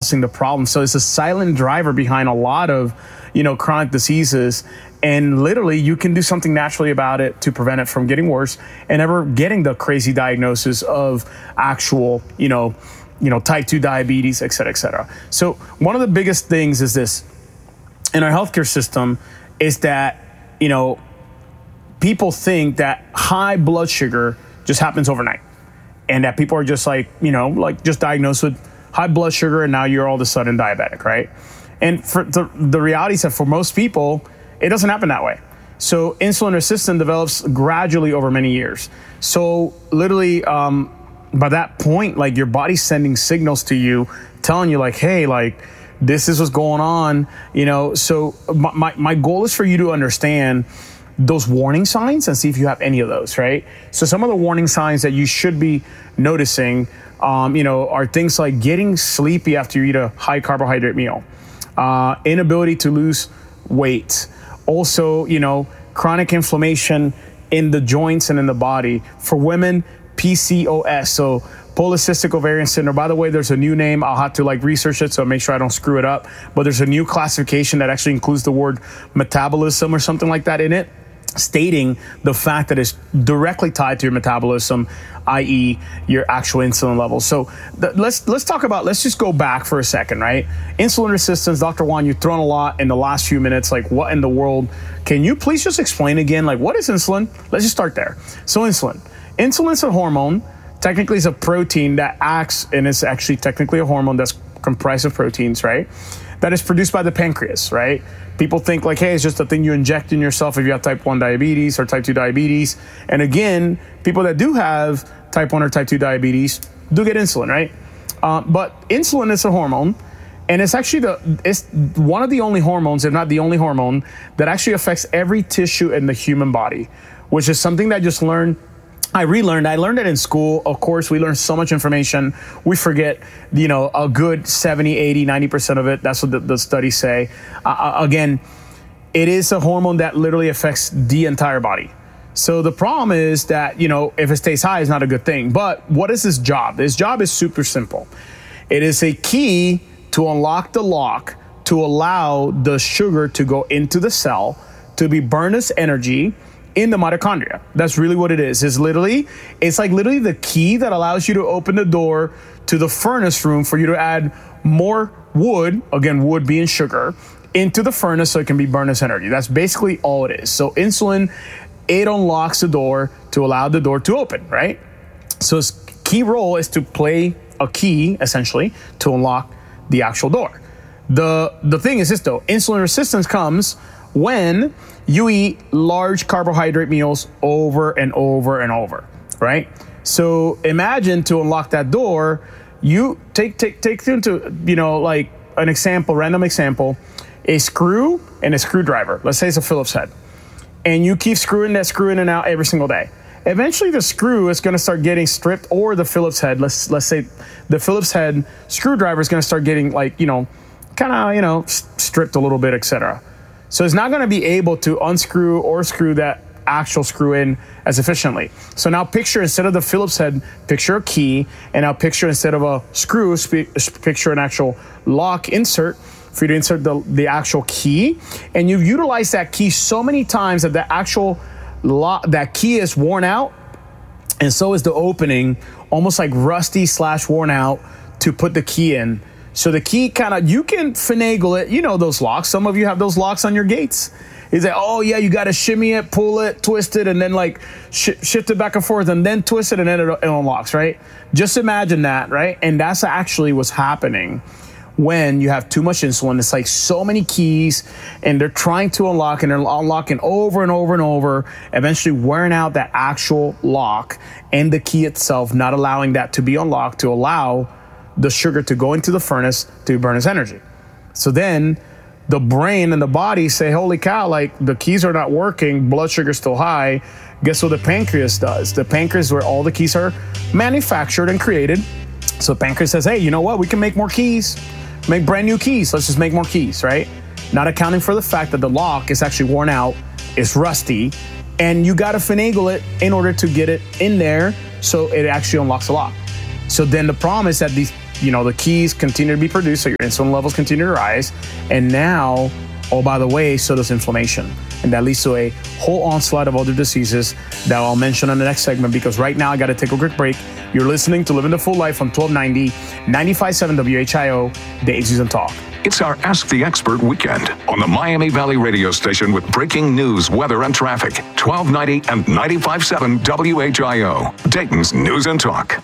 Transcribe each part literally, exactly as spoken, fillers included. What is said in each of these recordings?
solving the problem. So it's a silent driver behind a lot of, you know, chronic diseases. And literally, you can do something naturally about it to prevent it from getting worse and ever getting the crazy diagnosis of actual, you know, you know, type two diabetes, et cetera, et cetera. So one of the biggest things is this in our healthcare system is that, you know, people think that high blood sugar just happens overnight and that people are just like, you know, like just diagnosed with high blood sugar and now you're all of a sudden diabetic, right? And for the, the reality is that for most people, it doesn't happen that way. So insulin resistance develops gradually over many years. So literally, um, by that point, like your body's sending signals to you, telling you like, hey, like this is what's going on, you know? So my, my, my goal is for you to understand those warning signs and see if you have any of those, right? So some of the warning signs that you should be noticing, um, you know, are things like getting sleepy after you eat a high carbohydrate meal, uh, inability to lose weight. Also, you know, chronic inflammation in the joints and in the body. For women, P C O S, so polycystic ovarian syndrome. By the way, there's a new name. I'll have to like research it, so make sure I don't screw it up. But there's a new classification that actually includes the word metabolism or something like that in it, stating the fact that it's directly tied to your metabolism, that is your actual insulin levels. So th- let's let's talk about, let's just go back for a second, right? Insulin resistance, Doctor Juan, you've thrown a lot in the last few minutes. Like, what in the world? Can you please just explain again, like, what is insulin? Let's just start there. So insulin. Insulin is a hormone. Technically, it's a protein that acts, and it's actually technically a hormone that's comprised of proteins, right? That is produced by the pancreas, right? People think like, hey, it's just a thing you inject in yourself if you have type one diabetes or type two diabetes. And again, people that do have type one or type two diabetes do get insulin, right? Uh, but insulin is a hormone, and it's actually the it's one of the only hormones, if not the only hormone, that actually affects every tissue in the human body, which is something that I just learned. I relearned. I learned it in school. Of course, we learn so much information. We forget, you know, a good seventy, eighty, ninety percent of it. That's what the, the studies say. Uh, again, it is a hormone that literally affects the entire body. So the problem is that, you know, if it stays high, it's not a good thing. But what is its job? Its job is super simple. It is a key to unlock the lock to allow the sugar to go into the cell to be burned as energy in the mitochondria. That's really what it is. It's literally, it's like literally the key that allows you to open the door to the furnace room for you to add more wood, again, wood being sugar, into the furnace so it can be burned as energy. That's basically all it is. So insulin, it unlocks the door to allow the door to open, right? So its key role is to play a key, essentially, to unlock the actual door. The, the thing is this though, insulin resistance comes when you eat large carbohydrate meals over and over and over, right? So imagine to unlock that door, you take take take into, you know, like an example, random example, a screw and a screwdriver. Let's say it's a Phillips head. And you keep screwing that screw in and out every single day. Eventually the screw is gonna start getting stripped, or the Phillips head, let's let's say the Phillips head screwdriver is gonna start getting like, you know, kind of, you know, stripped a little bit, et cetera. So it's not going to be able to unscrew or screw that actual screw in as efficiently. So now picture, instead of the Phillips head, picture a key, and now picture instead of a screw, picture an actual lock insert for you to insert the, the actual key. And you've utilized that key so many times that the actual lock, that key is worn out, and so is the opening, almost like rusty slash worn out to put the key in. So the key kind of, you can finagle it. You know those locks. Some of you have those locks on your gates. It's like, oh yeah, you got to shimmy it, pull it, twist it, and then like sh- shift it back and forth, and then twist it, and then it, it unlocks, right? Just imagine that, right? And that's actually what's happening when you have too much insulin. It's like so many keys, and they're trying to unlock, and they're unlocking over and over and over, eventually wearing out that actual lock and the key itself, not allowing that to be unlocked to allow the sugar to go into the furnace to burn as energy. So then the brain and the body say, holy cow, like the keys are not working, blood sugar's still high. Guess what the pancreas does? The pancreas is where all the keys are manufactured and created. So the pancreas says, hey, you know what? We can make more keys, make brand new keys. Let's just make more keys, right? Not accounting for the fact that the lock is actually worn out, it's rusty, and you got to finagle it in order to get it in there so it actually unlocks the lock. So then the problem is that these you know, the keys continue to be produced, so your insulin levels continue to rise. And now, oh, by the way, so does inflammation. And that leads to a whole onslaught of other diseases that I'll mention on the next segment, because right now I got to take a quick break. You're listening to Living the Full Life on twelve ninety, ninety-five point seven W H I O, the A-Season Talk. It's our Ask the Expert weekend on the Miami Valley radio station with breaking news, weather, and traffic. twelve ninety and ninety-five point seven W H I O, Dayton's News and Talk.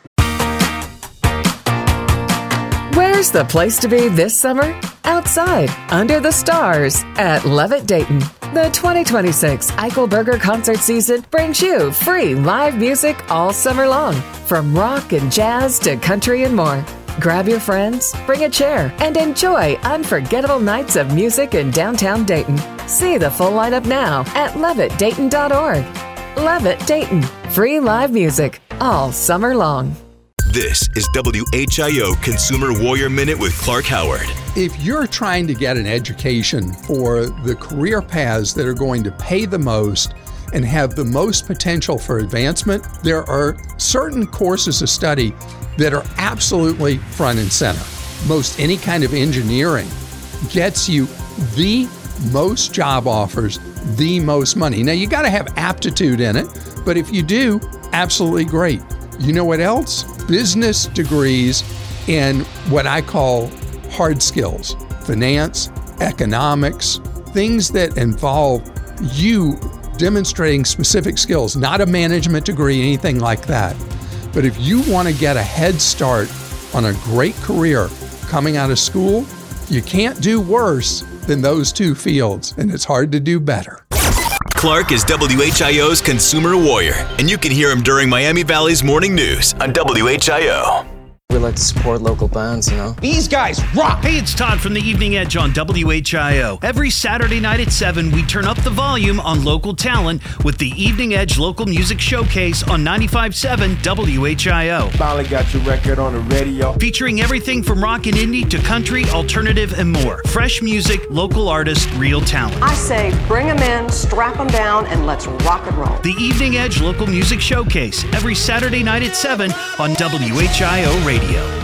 Where's the place to be this summer? Outside, under the stars, at Levitt Dayton. The twenty twenty-six Eichelberger concert season brings you free live music all summer long, from rock and jazz to country and more. Grab your friends, bring a chair, and enjoy unforgettable nights of music in downtown Dayton. See the full lineup now at levitt dayton dot org. Levitt Dayton, free live music all summer long. This is W H I O Consumer Warrior Minute with Clark Howard. If you're trying to get an education for the career paths that are going to pay the most and have the most potential for advancement, there are certain courses of study that are absolutely front and center. Most any kind of engineering gets you the most job offers, the most money. Now, you got to have aptitude in it, but if you do, absolutely great. You know what else? Business degrees in what I call hard skills, finance, economics, things that involve you demonstrating specific skills, not a management degree, anything like that. But if you want to get a head start on a great career coming out of school, you can't do worse than those two fields, and it's hard to do better. Clark is W H I O's Consumer Warrior, and you can hear him during Miami Valley's Morning News on W H I O. We like to support local bands, you know. These guys rock! Hey, it's Todd from the Evening Edge on W H I O. Every Saturday night at seven, we turn up the volume on local talent with the Evening Edge Local Music Showcase on ninety-five point seven W H I O. Finally got your record on the radio. Featuring everything from rock and indie to country, alternative, and more. Fresh music, local artists, real talent. I say bring them in, strap them down, and let's rock and roll. The Evening Edge Local Music Showcase, every Saturday night at seven on W H I O Radio.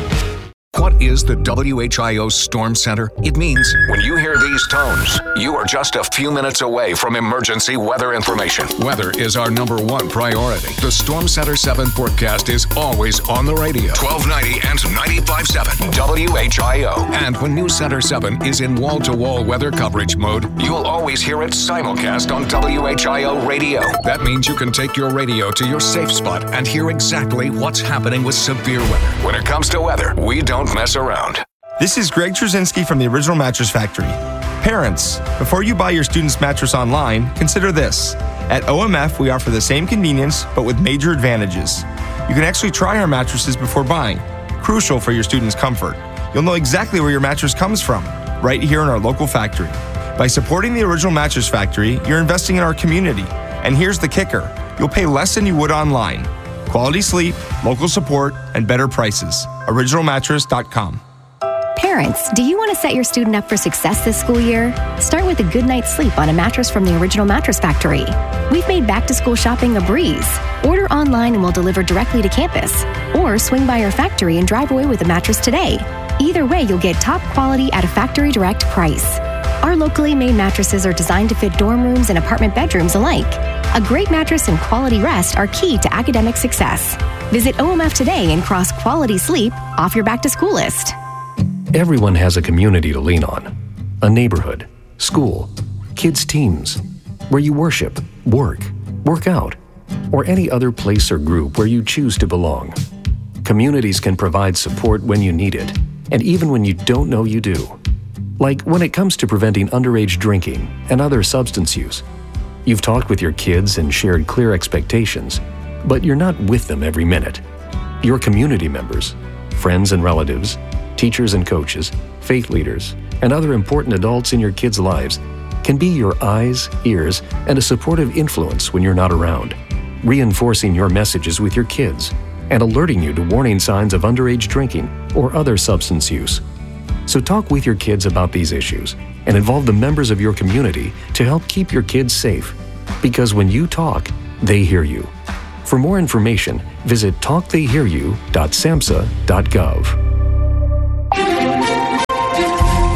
What is the W H I O Storm Center? It means when you hear these tones, you are just a few minutes away from emergency weather information. Weather is our number one priority. The Storm Center seven forecast is always on the radio. twelve ninety and ninety-five point seven W H I O. And when News Center seven is in wall-to-wall weather coverage mode, you'll always hear it simulcast on W H I O Radio. That means you can take your radio to your safe spot and hear exactly what's happening with severe weather. When it comes to weather, we don't mess around. This is Greg Trzynski from the Original Mattress Factory. Parents, before you buy your student's mattress online, consider this. At O M F, we offer the same convenience, but with major advantages. You can actually try our mattresses before buying, crucial for your student's comfort. You'll know exactly where your mattress comes from, right here in our local factory. By supporting the Original Mattress Factory, you're investing in our community. And here's the kicker. You'll pay less than you would online. Quality sleep, local support, and better prices. original mattress dot com. Parents, do you want to set your student up for success this school year? Start with a good night's sleep on a mattress from the Original Mattress Factory. We've made back-to-school shopping a breeze. Order online and we'll deliver directly to campus. Or swing by our factory and drive away with a mattress today. Either way, you'll get top quality at a factory direct price. Our locally made mattresses are designed to fit dorm rooms and apartment bedrooms alike. A great mattress and quality rest are key to academic success. Visit O M F today and cross quality sleep off your back-to-school list. Everyone has a community to lean on. A neighborhood, school, kids' teams, where you worship, work, work out, or any other place or group where you choose to belong. Communities can provide support when you need it, and even when you don't know you do. Like when it comes to preventing underage drinking and other substance use. You've talked with your kids and shared clear expectations, but you're not with them every minute. Your community members, friends and relatives, teachers and coaches, faith leaders, and other important adults in your kids' lives can be your eyes, ears, and a supportive influence when you're not around, reinforcing your messages with your kids and alerting you to warning signs of underage drinking or other substance use. So talk with your kids about these issues and involve the members of your community to help keep your kids safe. Because when you talk, they hear you. For more information, visit talk they hear you dot samhsa dot gov.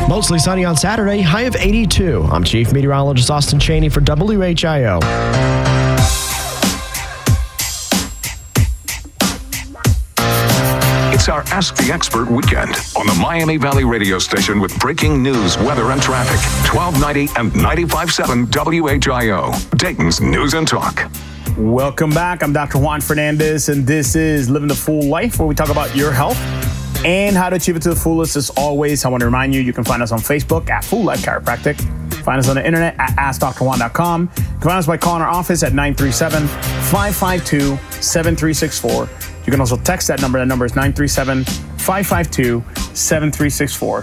Mostly sunny on Saturday, high of eighty-two. I'm Chief Meteorologist Austin Cheney for W H I O. It's our Ask the Expert weekend on the Miami Valley radio station with breaking news, weather, and traffic. twelve ninety and ninety-five point seven W H I O, Dayton's News and Talk. Welcome back. I'm Doctor Juan Fernandez, and this is Living the Full Life, where we talk about your health and how to achieve it to the fullest. As always, I want to remind you, you can find us on Facebook at Full Life Chiropractic. Find us on the internet at ask dr juan dot com. You can find us by calling our office at nine three seven, five five two, seven three six four. You can also text that number. That number is nine three seven, five five two, seven three six four.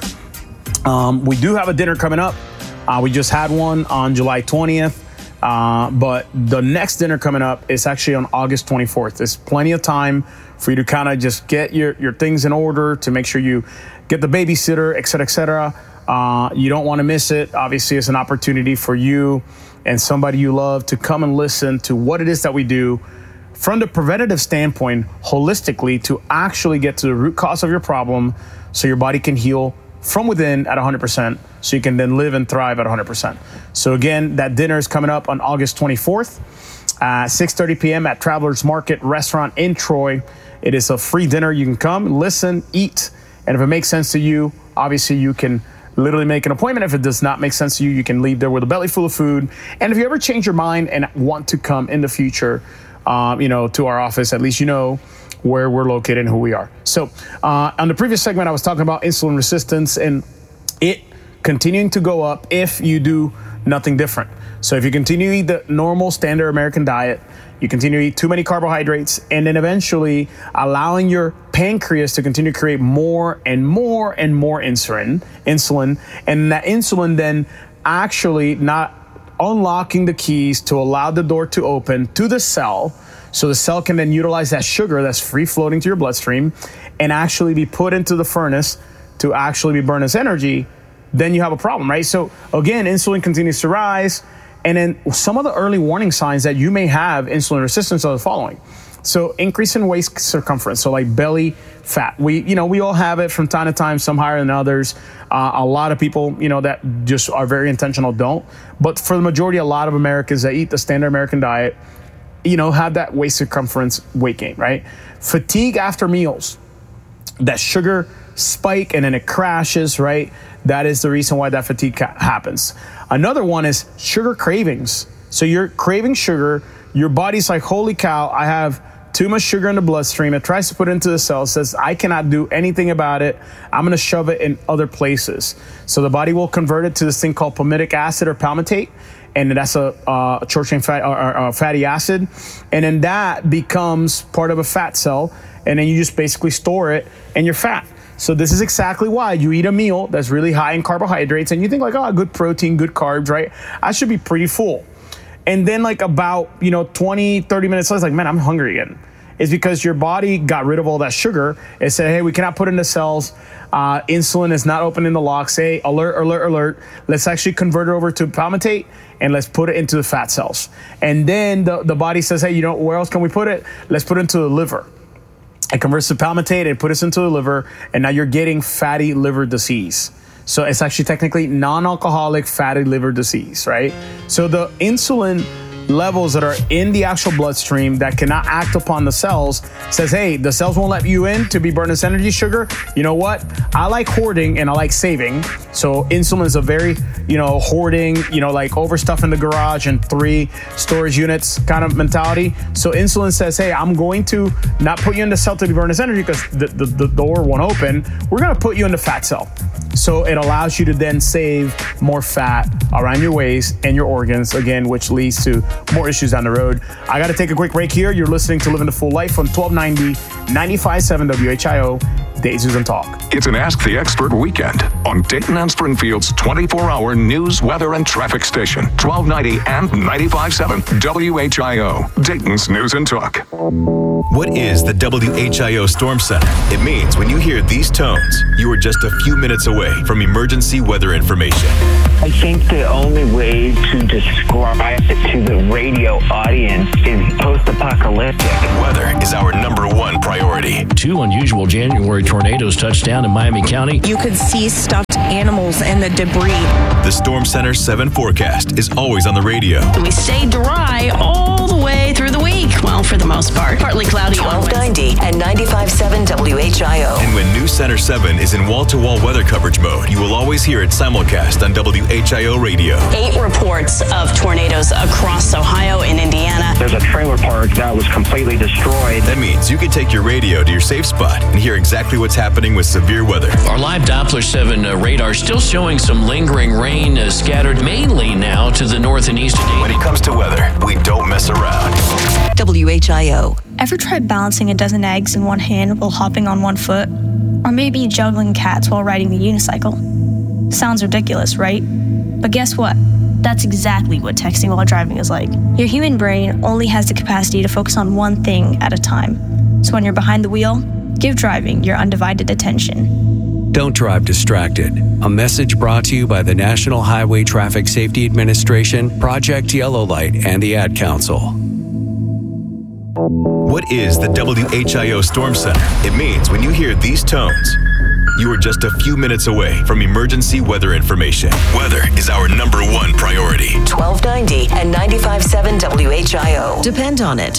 Um, we do have a dinner coming up. Uh, we just had one on July twentieth. Uh, but the next dinner coming up is actually on August twenty-fourth. There's plenty of time for you to kind of just get your, your things in order, to make sure you get the babysitter, et cetera, et cetera. Uh, you don't want to miss it. Obviously, it's an opportunity for you and somebody you love to come and listen to what it is that we do from the preventative standpoint, holistically, to actually get to the root cause of your problem so your body can heal from within at one hundred percent, so you can then live and thrive at one hundred percent. So again, that dinner is coming up on August twenty-fourth, uh, six thirty p.m. at Travelers Market Restaurant in Troy. It is a free dinner. You can come, listen, eat, and if it makes sense to you, obviously you can literally make an appointment. If it does not make sense to you, you can leave there with a belly full of food. And if you ever change your mind and want to come in the future, um, you know, to our office, at least you know where we're located and who we are. So uh, on the previous segment, I was talking about insulin resistance and it continuing to go up if you do nothing different. So if you continue to eat the normal standard American diet, you continue to eat too many carbohydrates, and then eventually allowing your pancreas to continue to create more and more and more insulin, insulin, and that insulin then actually not unlocking the keys to allow the door to open to the cell, so the cell can then utilize that sugar that's free floating to your bloodstream and actually be put into the furnace to actually be burned as energy, then you have a problem, right? So again, insulin continues to rise. And then some of the early warning signs that you may have insulin resistance are the following. So increase in waist circumference, so like belly fat. We, you know, we all have it from time to time, some higher than others. Uh, a lot of people, you know, that just are very intentional don't. But for the majority, a lot of Americans that eat the standard American diet, you know, have that waist circumference weight gain, right? Fatigue after meals, that sugar spike and then it crashes, right? That is the reason why that fatigue ca- happens. Another one is sugar cravings. So you're craving sugar, your body's like, holy cow, I have too much sugar in the bloodstream. It tries to put it into the cell, says, I cannot do anything about it. I'm gonna shove it in other places. So the body will convert it to this thing called palmitic acid or palmitate, and that's a, uh, a short chain fat, or, or, or fatty acid. And then that becomes part of a fat cell, and then you just basically store it and you're fat. So this is exactly why you eat a meal that's really high in carbohydrates and you think like, oh, good protein, good carbs, right? I should be pretty full. And then like about, you know, twenty, thirty minutes later, it's like, man, I'm hungry again. It's because your body got rid of all that sugar. It said, hey, we cannot put in the cells. Uh, insulin is not opening the locks. Hey, alert, alert, alert. Let's actually convert it over to palmitate and let's put it into the fat cells. And then the, the body says, hey, you know, where else can we put it? Let's put it into the liver. It converts to palmitate and put us into the liver, and now you're getting fatty liver disease. So it's actually technically non-alcoholic fatty liver disease, right? So the insulin levels that are in the actual bloodstream that cannot act upon the cells says, hey, the cells won't let you in to be burned as energy sugar. You know what? I like hoarding and I like saving. So insulin is a very, you know, hoarding, you know, like overstuff in the garage and three storage units kind of mentality. So insulin says, hey, I'm going to not put you in the cell to be burned as energy because the, the, the door won't open. We're going to put you in the fat cell. So it allows you to then save more fat around your waist and your organs, again, which leads to more issues down the road. I got to take a quick break here. You're listening to Living the Full Life on twelve ninety, ninety-five point seven W H I O, Dayton's and Talk. It's an Ask the Expert weekend on Dayton and Springfield's twenty-four hour news, weather, and traffic station, twelve ninety and ninety-five point seven W H I O, Dayton's News and Talk. What is the W H I O Storm Center? It means when you hear these tones, you are just a few minutes away from emergency weather information. I think the only way to describe it to the radio audience is post-apocalyptic. Weather is our number one priority. Two unusual January tornadoes touched down in Miami County. You could see stuffed animals and the debris. The Storm Center seven forecast is always on the radio. We stay dry all the way through the week. Well, for the most part. Partly cloudy. twelve ninety and ninety-five point seven W H I O. And when News Center seven is in wall-to-wall weather coverage mode, you will always hear it simulcast on W H I O radio. Eight reports of tornadoes across Ohio and Indiana. There's a trailer park that was completely destroyed. That means you can take your radio to your safe spot and hear exactly what's happening with severe weather. Our live Doppler seven uh, radar still showing some lingering rain uh, scattered mainly now to the north and east. When it comes to weather, we don't mess around. W H I O. Ever tried balancing a dozen eggs in one hand while hopping on one foot? Or maybe juggling cats while riding the unicycle? Sounds ridiculous, right? But guess what? That's exactly what texting while driving is like. Your human brain only has the capacity to focus on one thing at a time. So when you're behind the wheel, give driving your undivided attention. Don't drive distracted. A message brought to you by the National Highway Traffic Safety Administration, Project Yellow Light, and the Ad Council. What is the W H I O Storm Center? It means when you hear these tones, you are just a few minutes away from emergency weather information. Weather is our number one priority. twelve ninety and ninety-five point seven W H I O. Depend on it.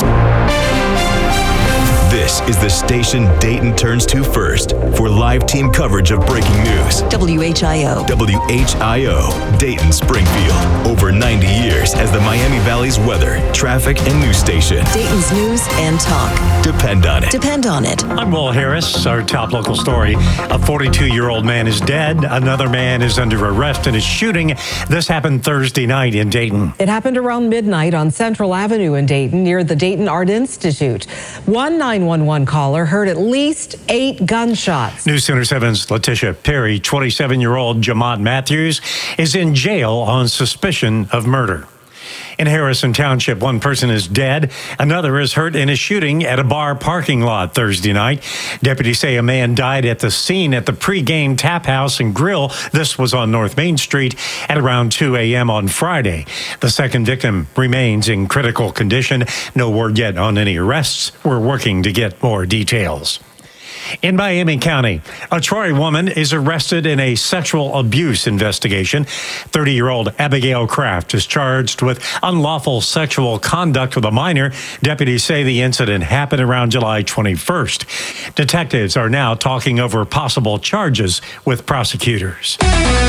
This is the station Dayton turns to first for live team coverage of breaking news. W H I O. W H I O, Dayton Springfield. Over ninety years as the Miami Valley's weather, traffic, and news station. Dayton's news and talk. Depend on it. Depend on it. I'm Will Harris. Our top local story. A forty-two-year-old man is dead. Another man is under arrest in a shooting. This happened Thursday night in Dayton. It happened around midnight on Central Avenue in Dayton near the Dayton Art Institute. One nine one one caller heard at least eight gunshots. News Center seven's Letitia Perry, twenty-seven-year-old Jamont Matthews, is in jail on suspicion of murder. In Harrison Township, one person is dead. Another is hurt in a shooting at a bar parking lot Thursday night. Deputies say a man died at the scene at the pregame tap house and grill. This was on North Main Street at around two a.m. on Friday. The second victim remains in critical condition. No word yet on any arrests. We're working to get more details. In Miami County, a Troy woman is arrested in a sexual abuse investigation. thirty-year-old Abigail Kraft is charged with unlawful sexual conduct with a minor. Deputies say the incident happened around July twenty-first. Detectives are now talking over possible charges with prosecutors.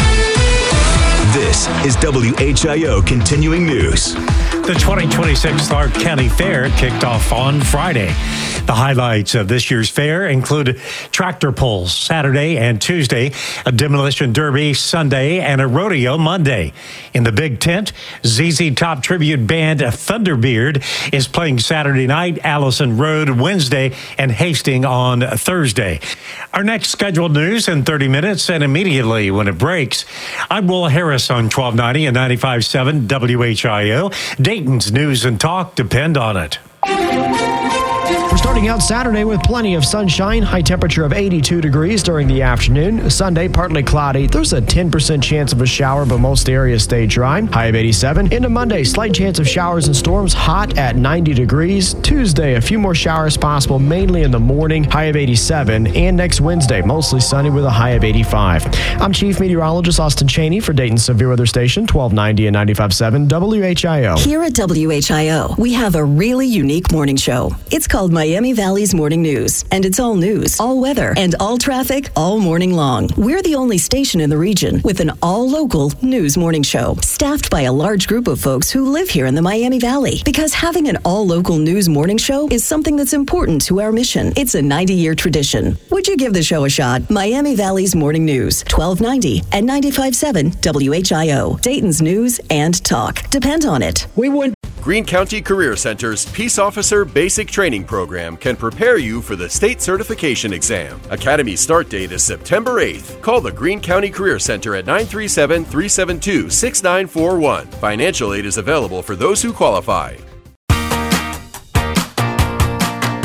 This is W H I O Continuing News. The twenty twenty-six Clark County Fair kicked off on Friday. The highlights of this year's fair included tractor pulls Saturday and Tuesday, a demolition derby Sunday, and a rodeo Monday. In the big tent, Z Z Top tribute band Thunderbeard is playing Saturday night, Allison Road Wednesday, and Hastings on Thursday. Our next scheduled news in thirty minutes and immediately when it breaks. I'm Will Harris on twelve ninety and ninety-five point seven W H I O. Dayton's news and talk depend on it. We're starting out Saturday with plenty of sunshine, high temperature of eighty-two degrees during the afternoon. Sunday, partly cloudy. There's a ten percent chance of a shower, but most areas stay dry. High of eighty-seven. Into Monday, slight chance of showers and storms, hot at ninety degrees. Tuesday, a few more showers possible, mainly in the morning, high of eighty-seven. And next Wednesday, mostly sunny with a high of eighty-five. I'm Chief Meteorologist Austin Cheney for Dayton Severe Weather Station, twelve ninety and ninety-five point seven W H I O. Here at W H I O, we have a really unique morning show. It's called Miami Valley's Morning News, and it's all news, all weather, and all traffic all morning long. We're the only station in the region with an all-local news morning show, staffed by a large group of folks who live here in the Miami Valley. Because having an all-local news morning show is something that's important to our mission. It's a ninety-year tradition. Would you give the show a shot? Miami Valley's Morning News, twelve ninety and ninety-five point seven W H I O. Dayton's news and talk. Depend on it. We would. Greene County Career Center's Peace Officer Basic Training Program can prepare you for the state certification exam. Academy start date is September eighth. Call the Greene County Career Center at nine three seven, three seven two, six nine four one. Financial aid is available for those who qualify.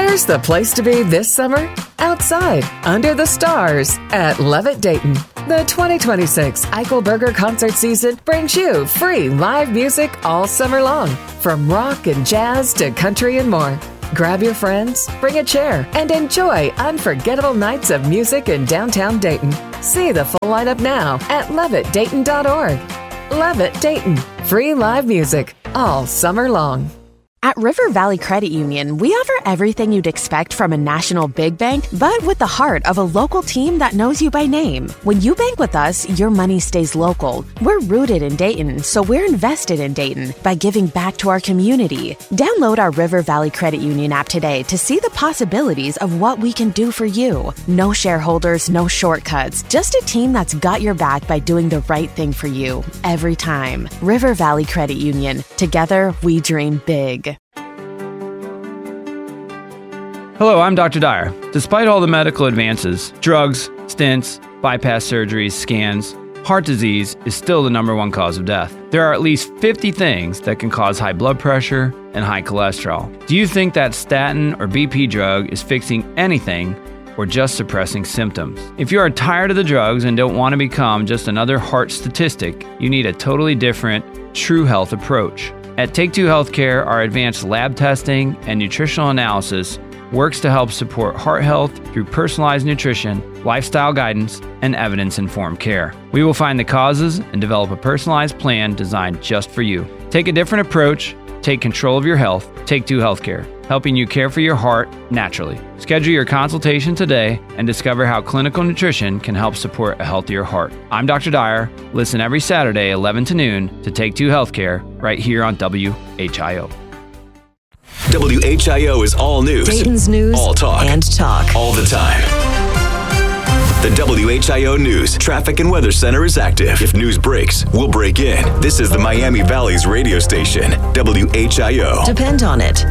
Where's the place to be this summer? Outside, under the stars, at Levitt Dayton. The twenty twenty-six Eichelberger concert season brings you free live music all summer long, from rock and jazz to country and more. Grab your friends, bring a chair, and enjoy unforgettable nights of music in downtown Dayton. See the full lineup now at levitt dayton dot org. Levitt Dayton, free live music all summer long. At River Valley Credit Union, we offer everything you'd expect from a national big bank, but with the heart of a local team that knows you by name. When you bank with us, your money stays local. We're rooted in Dayton, so we're invested in Dayton by giving back to our community. Download our River Valley Credit Union app today to see the possibilities of what we can do for you. No shareholders, no shortcuts, just a team that's got your back by doing the right thing for you every time. River Valley Credit Union. Together, we dream big. Hello, I'm Doctor Dyer. Despite all the medical advances, drugs, stents, bypass surgeries, scans, heart disease is still the number one cause of death. There are at least fifty things that can cause high blood pressure and high cholesterol. Do you think that statin or B P drug is fixing anything or just suppressing symptoms? If you are tired of the drugs and don't want to become just another heart statistic, you need a totally different, true health approach. At Take Two Healthcare, our advanced lab testing and nutritional analysis works to help support heart health through personalized nutrition, lifestyle guidance, and evidence-informed care. We will find the causes and develop a personalized plan designed just for you. Take a different approach, take control of your health. Take Two Healthcare, helping you care for your heart naturally. Schedule your consultation today and discover how clinical nutrition can help support a healthier heart. I'm Doctor Dyer. Listen every Saturday, eleven to noon, to Take Two Healthcare right here on W H I O. W H I O is all news. Dayton's news all talk. And talk. All the time. The W H I O News Traffic and Weather Center is active. If news breaks, we'll break in. This is the Miami Valley's radio station, W H I O. Depend on it.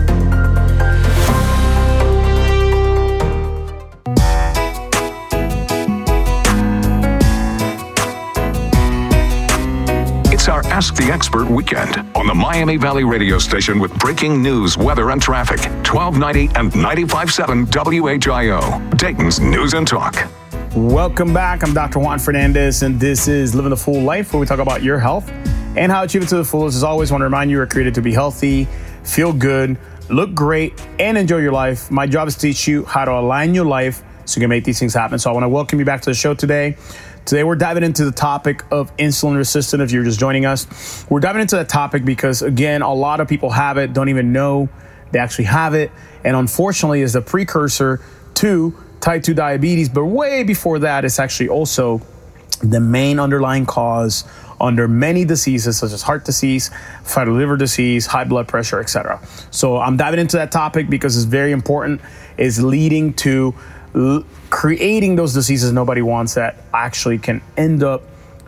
It's our Ask the Expert weekend on the Miami Valley radio station with breaking news, weather, and traffic. twelve ninety and ninety-five point seven W H I O, Dayton's News and Talk. Welcome back. I'm Doctor Juan Fernandez, and this is Living the Full Life, where we talk about your health and how to achieve it to the fullest. As always, I want to remind you, you're created to be healthy, feel good, look great, and enjoy your life. My job is to teach you how to align your life so you can make these things happen. So I want to welcome you back to the show today. Today, we're diving into the topic of insulin resistant. If you're just joining us, we're diving into that topic because, again, a lot of people have it, don't even know they actually have it. And unfortunately, is the precursor to type two diabetes. But way before that, it's actually also the main underlying cause under many diseases, such as heart disease, fatty liver disease, high blood pressure, et cetera. So I'm diving into that topic because it's very important. It's leading to l- creating those diseases nobody wants that actually can end up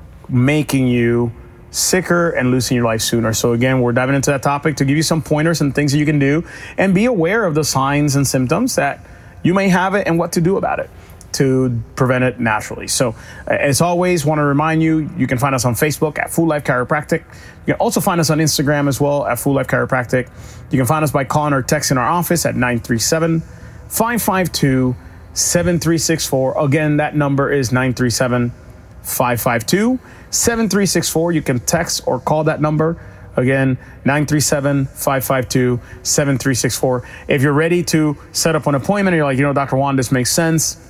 making you sicker and losing your life sooner. So again, we're diving into that topic to give you some pointers and things that you can do and be aware of the signs and symptoms that you may have it and what to do about it to prevent it naturally. So as always, want to remind you, you can find us on Facebook at Full Life Chiropractic. You can also find us on Instagram as well at Full Life Chiropractic. You can find us by calling or texting our office at nine three seven, five five two, seven three six four. Again, that number is nine three seven, five five two, seven three six four. You can text or call that number. Again, nine three seven, five five two, seven three six four. If you're ready to set up an appointment and you're like, you know, Doctor Juan, this makes sense.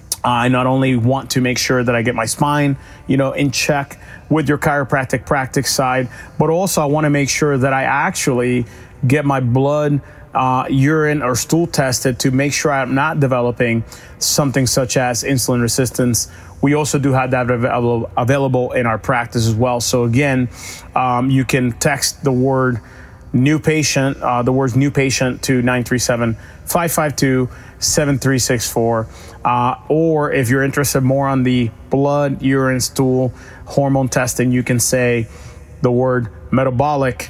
I not only want to make sure that I get my spine, you know, in check with your chiropractic practice side, but also I want to make sure that I actually get my blood, uh, urine, or stool tested to make sure I'm not developing something such as insulin resistance. We also do have that available, available in our practice as well. So again, um, you can text the word new patient, uh, the words new patient to nine three seven, five five two, seven three six four. Uh, or if you're interested more on the blood, urine, stool, hormone testing, you can say the word metabolic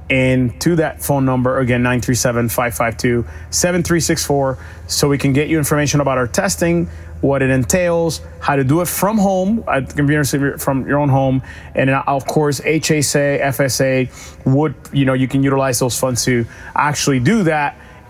into that phone number, again, nine three seven, five five two, seven three six four, so we can get you information about our testing, what it entails, how to do it from home, at the computer from your own home, and of course, H S A, F S A would, you know, you can utilize those funds to actually do that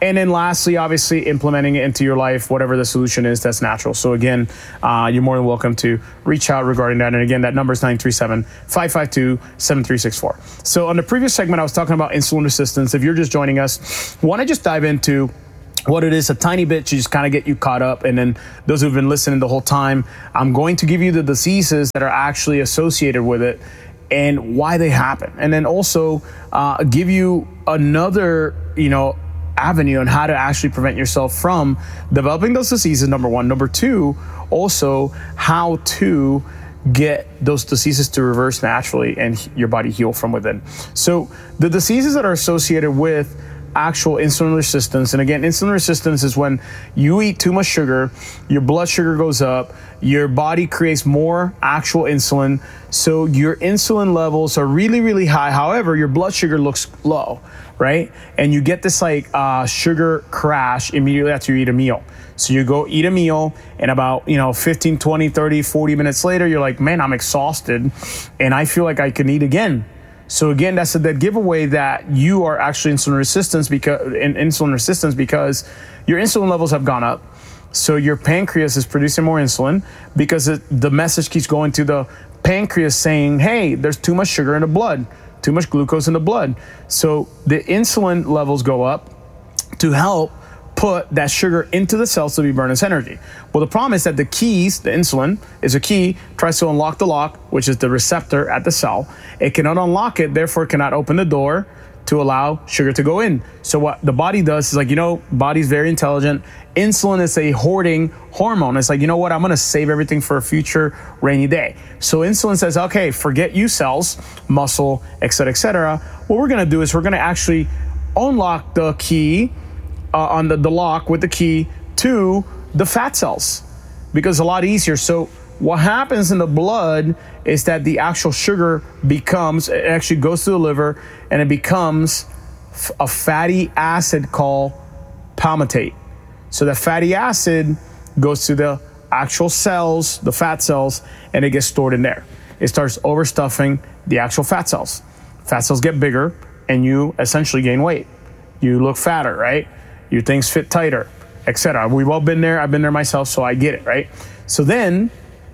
And then lastly, obviously, implementing it into your life, whatever the solution is that's natural. So again, uh, you're more than welcome to reach out regarding that. And again, that number is nine three seven, five five two, seven three six four. So on the previous segment, I was talking about insulin resistance. If you're just joining us, want to just dive into what it is a tiny bit to just kind of get you caught up. And then those who've been listening the whole time, I'm going to give you the diseases that are actually associated with it and why they happen. And then also uh, give you another, you know, avenue on how to actually prevent yourself from developing those diseases, number one. Number two, also how to get those diseases to reverse naturally and your body heal from within. So the diseases that are associated with actual insulin resistance, and again, insulin resistance is when you eat too much sugar, your blood sugar goes up, your body creates more actual insulin, so your insulin levels are really, really high. However, your blood sugar looks low, right? And you get this like uh, sugar crash immediately after you eat a meal. So you go eat a meal, and about, you know, fifteen, twenty, thirty, forty minutes later, you're like, man, I'm exhausted, and I feel like I can eat again. So again, that's a dead giveaway that you are actually insulin resistant because in insulin resistance because your insulin levels have gone up. So your pancreas is producing more insulin because it, the message keeps going to the pancreas saying, hey, there's too much sugar in the blood, too much glucose in the blood. So the insulin levels go up to help put that sugar into the cells to be burned as energy. Well, the problem is that the keys, the insulin is a key, tries to unlock the lock, which is the receptor at the cell. It cannot unlock it, therefore it cannot open the door to allow sugar to go in. So what the body does is like, you know, body's very intelligent. Insulin is a hoarding hormone. It's like, you know what, I'm gonna save everything for a future rainy day. So insulin says, okay, forget you cells, muscle, et cetera, et cetera. What we're gonna do is we're gonna actually unlock the key Uh, on the, the lock with the key to the fat cells because it's a lot easier. So what happens in the blood is that the actual sugar becomes, it actually goes to the liver and it becomes f- a fatty acid called palmitate. So the fatty acid goes to the actual cells, the fat cells, and it gets stored in there. It starts overstuffing the actual fat cells. Fat cells get bigger and you essentially gain weight. You look fatter, right? Your things fit tighter, et cetera. We've all been there. I've been there myself, so I get it, right? So then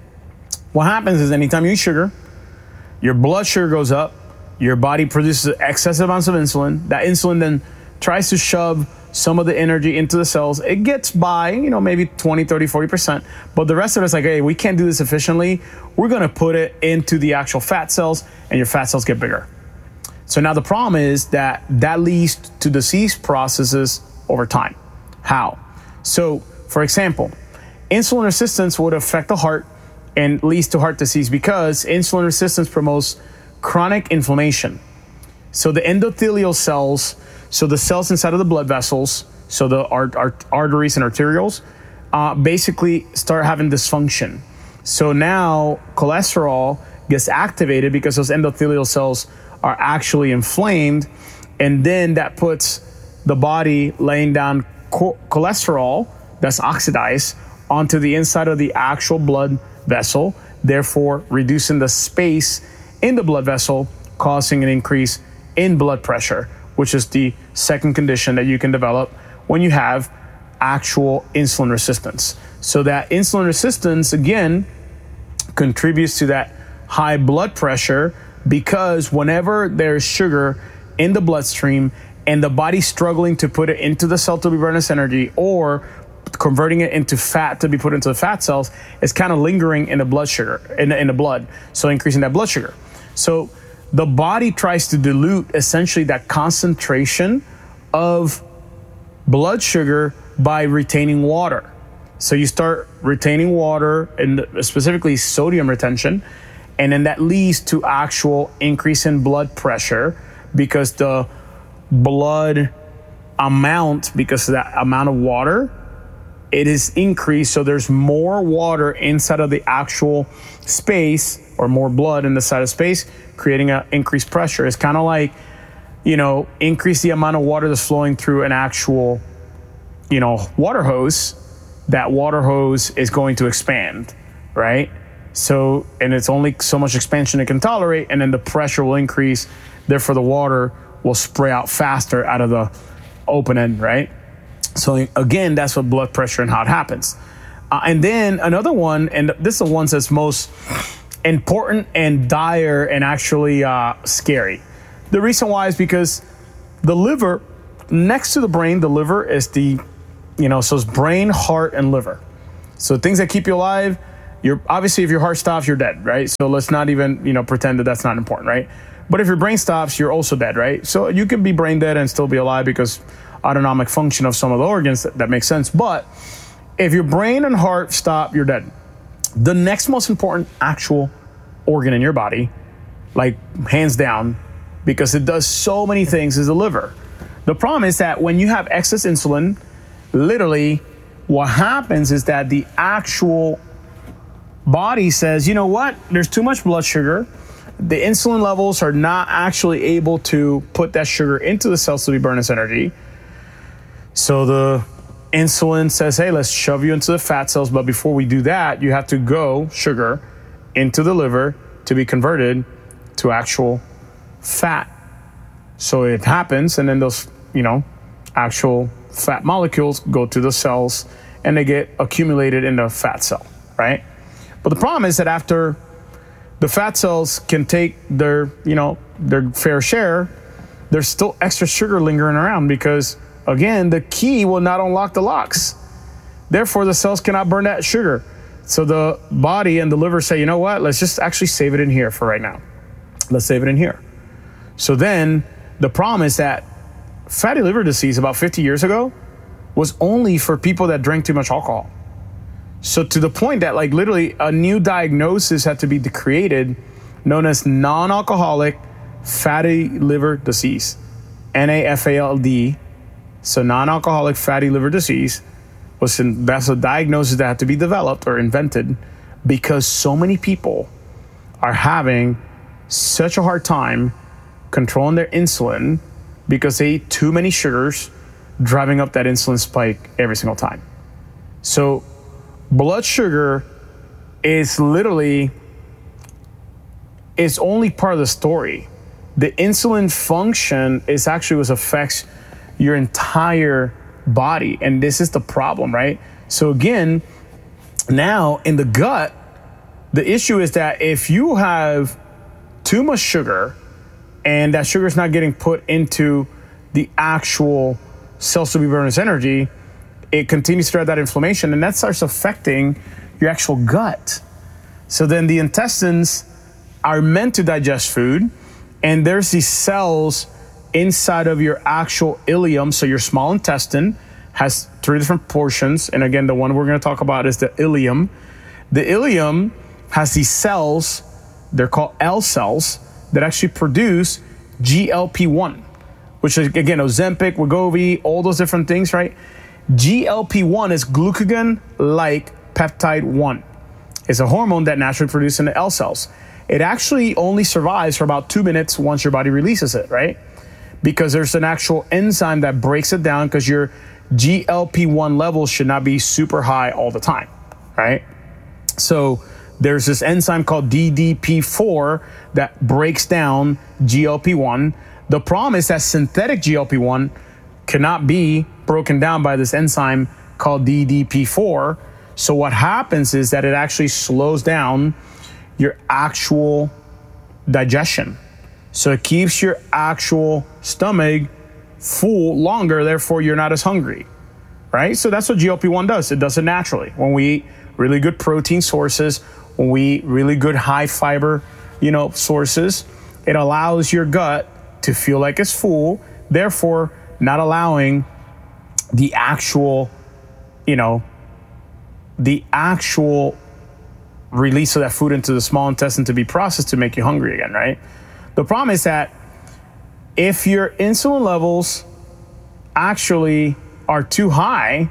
what happens is anytime you eat sugar, your blood sugar goes up, your body produces excessive amounts of insulin. That insulin then tries to shove some of the energy into the cells. It gets by, you know, maybe twenty, thirty, forty percent. But the rest of it's like, hey, we can't do this efficiently. We're going to put it into the actual fat cells, and your fat cells get bigger. So now the problem is that that leads to disease processes over time. How? So, for example, insulin resistance would affect the heart and leads to heart disease because insulin resistance promotes chronic inflammation. So the endothelial cells, so the cells inside of the blood vessels, so the art, art, arteries and arterioles, uh, basically start having dysfunction. So now cholesterol gets activated because those endothelial cells are actually inflamed, and then that puts the body laying down cho- cholesterol that's oxidized onto the inside of the actual blood vessel, therefore reducing the space in the blood vessel, causing an increase in blood pressure, which is the second condition that you can develop when you have actual insulin resistance. So that insulin resistance, again, contributes to that high blood pressure because whenever there's sugar in the bloodstream, and the body's struggling to put it into the cell to be burned as energy or converting it into fat to be put into the fat cells, it's kind of lingering in the blood sugar, in the, in the blood, so increasing that blood sugar. So the body tries to dilute essentially that concentration of blood sugar by retaining water. So you start retaining water, and specifically sodium retention, and then that leads to actual increase in blood pressure because the blood amount, because of that amount of water, it is increased. So there's more water inside of the actual space, or more blood in the side of space, creating an increased pressure. It's kind of like, you know, increase the amount of water that's flowing through an actual, you know, water hose. That water hose is going to expand, right? So, and it's only so much expansion it can tolerate, and then the pressure will increase. Therefore, the water will spray out faster out of the open end, right? So again, that's what blood pressure and how it happens. Uh, and then another one, and this is the one that's most important and dire and actually uh, scary. The reason why is because the liver, next to the brain, the liver is the, you know, so it's brain, heart, and liver. So things that keep you alive, you're obviously if your heart stops, you're dead, right? So let's not even, you know, pretend that that's not important, right? But if your brain stops, you're also dead, right? So you can be brain dead and still be alive because autonomic function of some of the organs, that, that makes sense. But if your brain and heart stop, you're dead. The next most important actual organ in your body, like hands down, because it does so many things, is the liver. The problem is that when you have excess insulin, literally what happens is that the actual body says, you know what, there's too much blood sugar. The insulin levels are not actually able to put that sugar into the cells to be burned as energy. So the insulin says, hey, let's shove you into the fat cells. But before we do that, you have to go sugar into the liver to be converted to actual fat. So it happens, and then those, you know, actual fat molecules go to the cells and they get accumulated in the fat cell, right? But the problem is that after the fat cells can take their, you know, their fair share, there's still extra sugar lingering around because, again, the key will not unlock the locks. Therefore, the cells cannot burn that sugar. So the body and the liver say, you know what, let's just actually save it in here for right now. Let's save it in here. So then the problem is that fatty liver disease about fifty years ago was only for people that drank too much alcohol. So to the point that like literally a new diagnosis had to be created known as non-alcoholic fatty liver disease, N A F A L D. So non-alcoholic fatty liver disease was in, that's a diagnosis that had to be developed or invented because so many people are having such a hard time controlling their insulin because they eat too many sugars, driving up that insulin spike every single time. So blood sugar is literally, it's only part of the story. The insulin function is actually what affects your entire body. And this is the problem, right? So again, now in the gut, the issue is that if you have too much sugar and that sugar is not getting put into the actual cells to be burned as energy, it continues to drive that inflammation, and that starts affecting your actual gut. So then the intestines are meant to digest food, and there's these cells inside of your actual ileum. So your small intestine has three different portions, and again, the one we're going to talk about is the ileum. The ileum has these cells, they're called L cells, that actually produce G L P one, which is, again, Ozempic, Wegovy, all those different things, right? G L P one is glucagon-like peptide one. It's a hormone that naturally produces in the L cells. It actually only survives for about two minutes once your body releases it, right? Because there's an actual enzyme that breaks it down because your G L P one levels should not be super high all the time, right? So there's this enzyme called D D P four that breaks down G L P one. The problem is that synthetic G L P one cannot be broken down by this enzyme called D D P four. So what happens is that it actually slows down your actual digestion. So it keeps your actual stomach full longer, therefore you're not as hungry, right? So that's what G L P one does. It does it naturally. When we eat really good protein sources, when we eat really good high fiber, you know, sources, it allows your gut to feel like it's full, therefore not allowing the actual, you know, the actual release of that food into the small intestine to be processed to make you hungry again, right? The problem is that if your insulin levels actually are too high,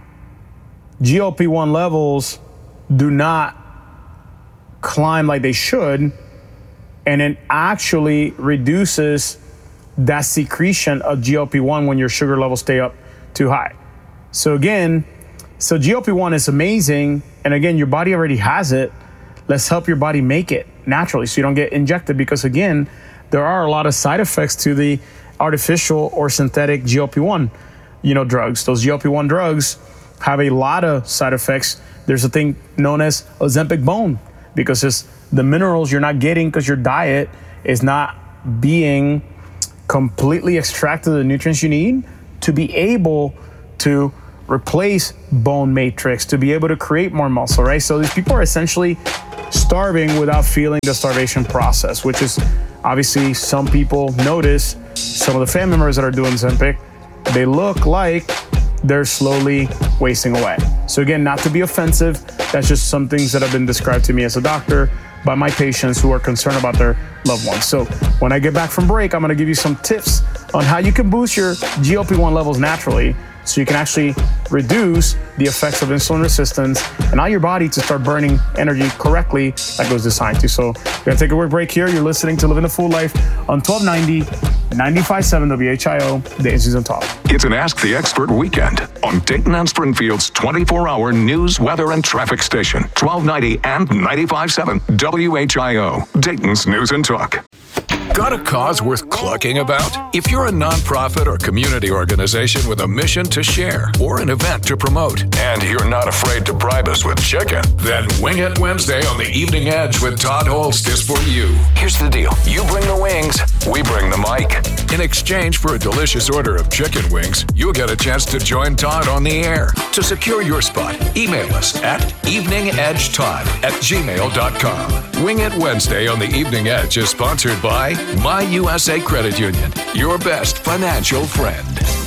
G L P one levels do not climb like they should, and it actually reduces that secretion of G L P one when your sugar levels stay up too high. So again, so G L P one is amazing, and again, your body already has it. Let's help your body make it naturally so you don't get injected, because again, there are a lot of side effects to the artificial or synthetic G L P one. you know, drugs. Those G L P one drugs have a lot of side effects. There's a thing known as Ozempic bone, because it's the minerals you're not getting because your diet is not being completely extracted the nutrients you need to be able to replace bone matrix, to be able to create more muscle, right? So these people are essentially starving without feeling the starvation process, which is obviously some people notice some of the family members that are doing Ozempic, they look like they're slowly wasting away. So again, not to be offensive, that's just some things that have been described to me as a doctor by my patients who are concerned about their loved ones. So when I get back from break, I'm gonna give you some tips on how you can boost your G L P one levels naturally so you can actually reduce the effects of insulin resistance and allow your body to start burning energy correctly like it was designed to. So we're gonna take a quick break here. You're listening to Living the Full Life on twelve ninety, ninety-five point seven W H I O, the In-Season Talk. It's an Ask the Expert weekend on Dayton and Springfield's twenty-four hour news, weather, and traffic station, twelve ninety and ninety-five point seven W H I O, Dayton's News and Talk. Got a cause worth clucking about? If you're a nonprofit or community organization with a mission to share or an event to promote, and you're not afraid to bribe us with chicken, then Wing It Wednesday on the Evening Edge with Todd Holst is for you. Here's the deal. You bring the wings, we bring the mic. In exchange for a delicious order of chicken wings, you'll get a chance to join Todd on the air. To secure your spot, email us at eveningedgetodd at gmail dot com. Wing It Wednesday on the Evening Edge is sponsored by My U S A Credit Union, your best financial friend.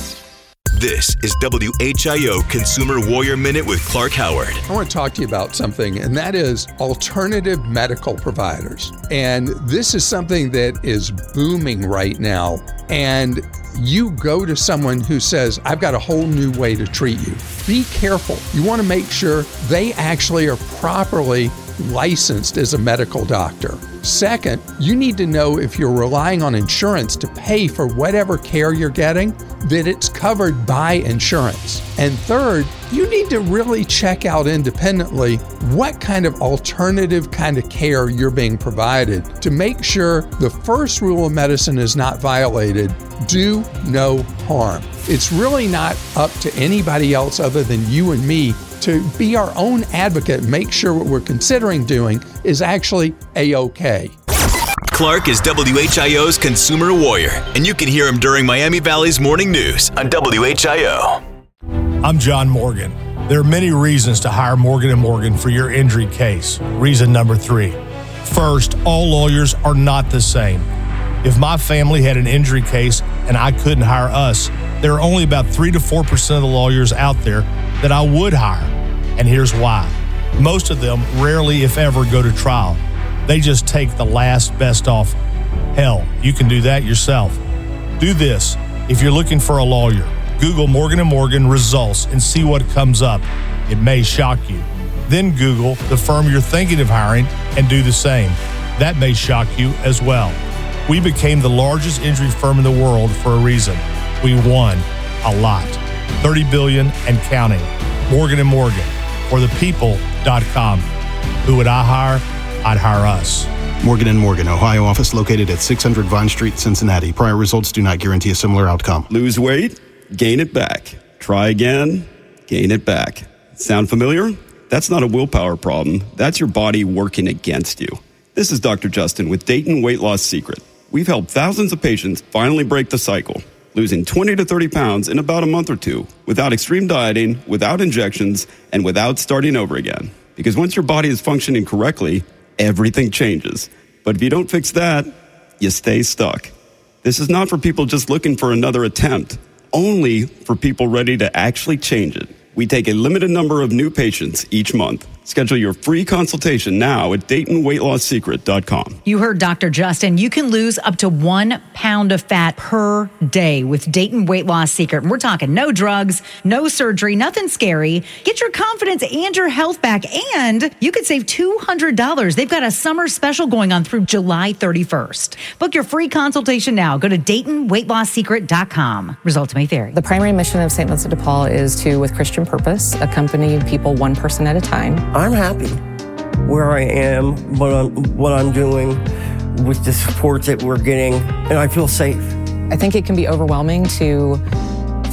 This is W H I O Consumer Warrior Minute with Clark Howard. I want to talk to you about something, and that is alternative medical providers. And this is something that is booming right now. And you go to someone who says, I've got a whole new way to treat you. Be careful. You want to make sure they actually are properly licensed as a medical doctor. Second, you need to know if you're relying on insurance to pay for whatever care you're getting, that it's covered by insurance. And third, you need to really check out independently what kind of alternative kind of care you're being provided to make sure the first rule of medicine is not violated: do no harm. It's really not up to anybody else other than you and me to be our own advocate and make sure what we're considering doing is actually A-OK. Clark is W H I O's Consumer Warrior, and you can hear him during Miami Valley's Morning News on W H I O. I'm John Morgan. There are many reasons to hire Morgan and Morgan for your injury case. Reason number three. First, all lawyers are not the same. If my family had an injury case and I couldn't hire us, there are only about three to four percent of the lawyers out there that I would hire. And here's why. Most of them rarely, if ever, go to trial. They just take the last best offer. Hell, you can do that yourself. Do this. If you're looking for a lawyer, Google Morgan and Morgan results and see what comes up. It may shock you. Then Google the firm you're thinking of hiring and do the same. That may shock you as well. We became the largest injury firm in the world for a reason. We won a lot. thirty billion dollars and counting. Morgan and Morgan, or the people dot com. Who would I hire? I'd hire us. Morgan and Morgan, Ohio office located at six hundred Vine Street, Cincinnati. Prior results do not guarantee a similar outcome. Lose weight, gain it back. Try again, gain it back. Sound familiar? That's not a willpower problem. That's your body working against you. This is Doctor Justin with Dayton Weight Loss Secret. We've helped thousands of patients finally break the cycle, losing twenty to thirty pounds in about a month or two, without extreme dieting, without injections, and without starting over again. Because once your body is functioning correctly, everything changes. But if you don't fix that, you stay stuck. This is not for people just looking for another attempt, only for people ready to actually change it. We take a limited number of new patients each month. Schedule your free consultation now at Dayton Weight Loss Secret dot com. You heard Doctor Justin. You can lose up to one pound of fat per day with Dayton Weight Loss Secret. And we're talking no drugs, no surgery, nothing scary. Get your confidence and your health back, and you could save two hundred dollars. They've got a summer special going on through July thirty-first. Book your free consultation now. Go to Dayton Weight Loss Secret dot com. Results may vary. The primary mission of Saint Vincent de Paul is to, with Christian purpose, accompany people one person at a time. I'm happy where I am, what I'm, what I'm doing, with the support that we're getting, and I feel safe. I think it can be overwhelming to